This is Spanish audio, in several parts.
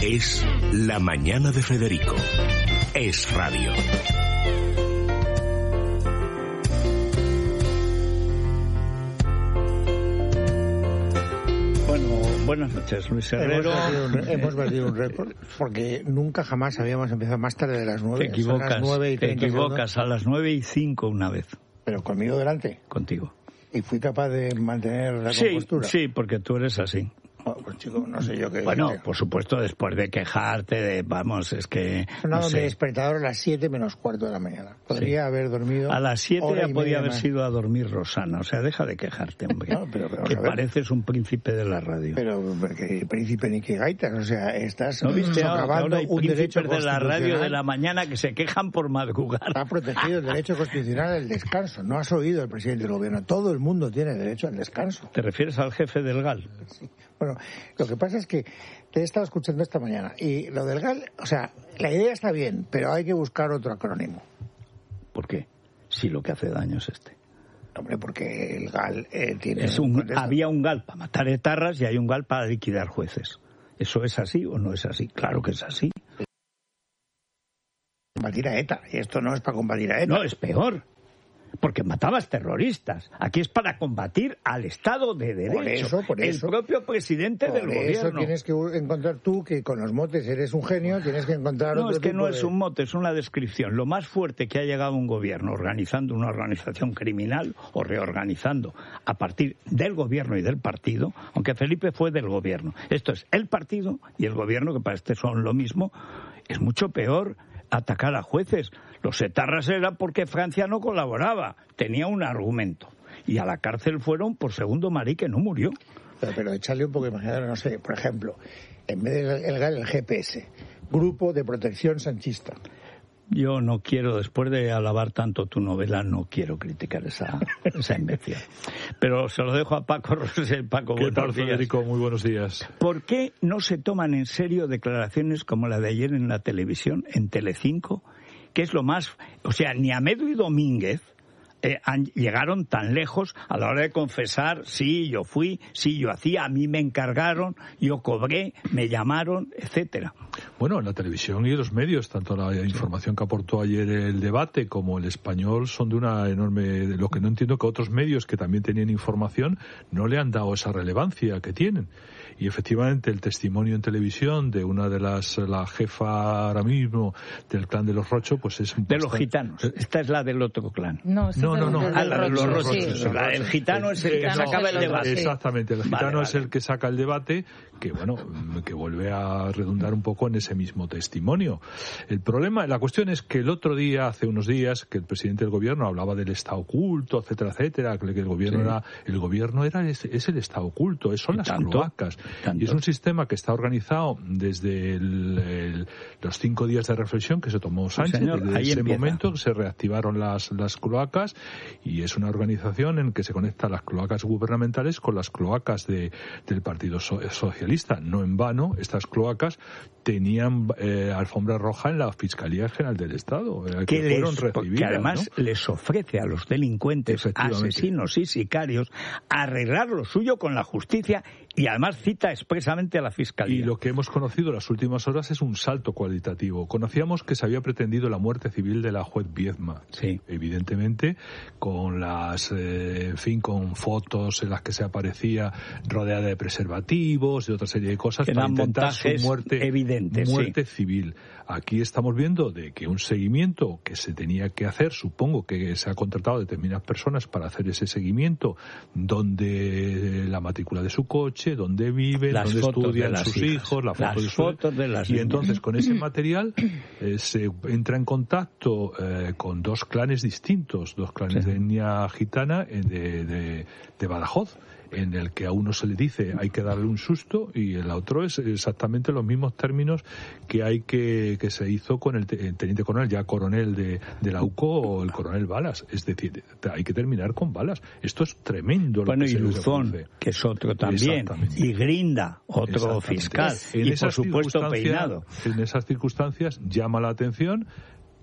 Es La Mañana de Federico. Es radio. Buenas noches, Luis Herrero. Hemos batido un récord porque nunca jamás habíamos empezado más tarde de las 9. Te equivocas, a las 9:05 una vez. ¿Pero conmigo delante? Contigo. ¿Y fui capaz de mantener la compostura? Sí, porque tú eres así. Pues chico, no sé yo qué... Bueno, por supuesto, después de quejarte, es que... Sonado mi despertador a las 7 menos cuarto de la mañana. Podría haber dormido... A las 7 ya podía haber sido a dormir Rosana. O sea, deja de quejarte, hombre. No, pero que pareces un príncipe de la radio. Pero, porque príncipe ni que gaitas, o sea, estás... ¿No viste ahora hay príncipes de la radio de la mañana que se quejan por madrugar? Ha protegido el derecho constitucional al descanso. No has oído al presidente del gobierno. Todo el mundo tiene derecho al descanso. ¿Te refieres al jefe del GAL? Sí. Bueno, lo que pasa es que te he estado escuchando esta mañana y lo del GAL, o sea, la idea está bien, pero hay que buscar otro acrónimo. ¿Por qué? Si lo que hace daño es este. Hombre, porque el GAL tiene... Había un GAL para matar etarras y hay un GAL para liquidar jueces. ¿Eso es así o no es así? Claro que es así. Combatir a ETA, y esto no es para combatir a ETA. No, es peor. Porque matabas terroristas. Aquí es para combatir al Estado de Derecho. Por eso. El propio presidente del gobierno. Por eso tienes que encontrar tú, que con los motes eres un genio, tienes que encontrar... No, es que no es un mote, es una descripción. Lo más fuerte que ha llegado un gobierno organizando una organización criminal o reorganizando a partir del gobierno y del partido, aunque Felipe fue del gobierno. Esto es el partido y el gobierno, que para este son lo mismo, es mucho peor atacar a jueces. Los etarras era porque Francia no colaboraba, tenía un argumento. Y a la cárcel fueron por Segundo Marí, que no murió. Pero echarle un poco de imaginación, no sé, por ejemplo, en vez del GAL, el GPS, Grupo de Protección Sanchista. Yo no quiero, después de alabar tanto tu novela, no quiero criticar esa invención. Pero se lo dejo a Paco Rosell. Paco, ¿qué tal, Federico? Muy buenos días. ¿Por qué no se toman en serio declaraciones como la de ayer en la televisión, en Telecinco, que es lo más... O sea, ni Amedo y Domínguez llegaron tan lejos a la hora de confesar, sí, yo fui, sí, yo hacía, a mí me encargaron, yo cobré, me llamaron, etcétera. Bueno, en la televisión y en los medios, tanto la información que aportó ayer el debate como el Español son de una enorme... Lo que no entiendo que otros medios que también tenían información no le han dado esa relevancia que tienen. Y efectivamente el testimonio en televisión de una de la jefa ahora mismo del clan de los Rocho, pues es... De los gitanos. Esta es la del otro clan. No. La de los Rochos. Sí. El gitano es el que sacaba el debate. Exactamente, el gitano es el que saca el debate, que bueno, que vuelve a redundar un poco en ese mismo testimonio. El problema, la cuestión es que el otro día, hace unos días, que el presidente del gobierno hablaba del Estado oculto, etcétera, que el gobierno es el Estado oculto, son las cloacas. Y es un sistema que está organizado desde los 5 días de reflexión que se tomó Sánchez. Desde ese momento se reactivaron las cloacas, y es una organización en que se conectan las cloacas gubernamentales con las cloacas del Partido Socialista. No en vano, estas cloacas tenían alfombra roja en la Fiscalía General del Estado, que fueron recibidas. Que además, ¿no?, les ofrece a los delincuentes, asesinos y sicarios arreglar lo suyo con la justicia, y además cita expresamente a la Fiscalía. Y lo que hemos conocido en las últimas horas es un salto cualitativo. Conocíamos que se había pretendido la muerte civil de la juez Viedma. Sí. Evidentemente, con con fotos en las que se aparecía rodeada de preservativos y otra serie de cosas para intentar su muerte civil. Aquí estamos viendo de que un seguimiento que se tenía que hacer, supongo que se ha contratado a determinadas personas para hacer ese seguimiento, donde la matrícula de su coche, donde viven, donde estudian sus hijos, las fotos de las hijas. Y entonces con ese material se entra en contacto con dos clanes distintos, dos clanes de etnia gitana de Badajoz, en el que a uno se le dice hay que darle un susto, y el otro es exactamente los mismos términos que se hizo con el teniente coronel, ya coronel de la UCO, o el coronel Balas. Es decir, hay que terminar con Balas. Esto es tremendo. Bueno, y Luzón, que es otro también, y Grinda, otro fiscal, y por supuesto Peinado. En esas circunstancias llama la atención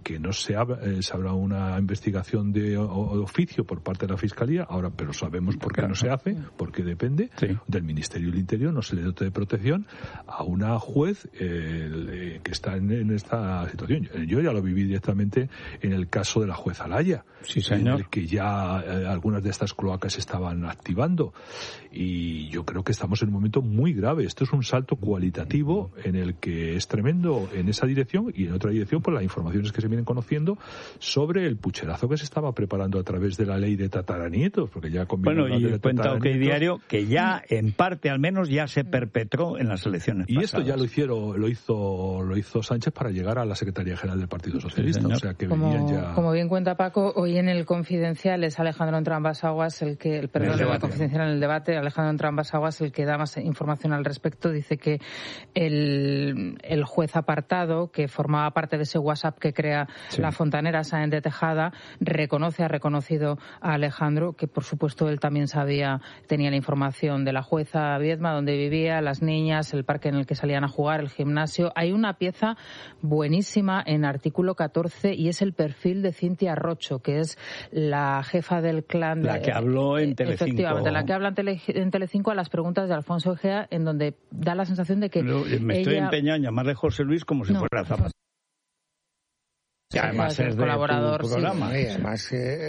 que no se habrá una investigación de oficio por parte de la Fiscalía, ahora, pero sabemos por qué no se hace, porque depende del Ministerio del Interior, no se le dote de protección a una juez que está en esta situación. Yo ya lo viví directamente en el caso de la juez Alaya, en el que ya algunas de estas cloacas estaban activando, y yo creo que estamos en un momento muy grave. Esto es un salto cualitativo en el que es tremendo en esa dirección, y en otra dirección por las informaciones que se vienen conociendo sobre el pucherazo que se estaba preparando a través de la ley de tataranietos, porque ya y cuenta OK Diario que ya en parte al menos ya se perpetró en las elecciones pasadas. Y esto ya lo hizo Sánchez para llegar a la Secretaría General del Partido Socialista, o sea que venían ya... Como bien cuenta Paco, hoy en el Confidencial es Alejandro Entrambas-Aguas el que, Confidencial en el debate, Alejandro Entrambas-Aguas el que da más información al respecto. Dice que el juez apartado, que formaba parte de ese WhatsApp que crea la fontanera Sáenz de Tejada, ha reconocido a Alejandro, que por supuesto él también tenía la información de la jueza Viedma, donde vivía, las niñas, el parque en el que salían a jugar, el gimnasio. Hay una pieza buenísima en Artículo 14 y es el perfil de Cintia Rocho, que es la jefa del clan. La que habló en Telecinco. Efectivamente, la que habla en Telecinco a las preguntas de Alfonso Egea, en donde da la sensación de que estoy empeñado en llamarle José Luis como si fuera Zapatero. Y además es colaborador, programa. Sí, además